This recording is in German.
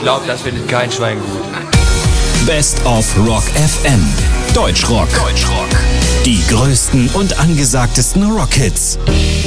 glaube, das findet kein Schwein gut. Best of Rock FM. Deutschrock. Die größten und angesagtesten Rockhits.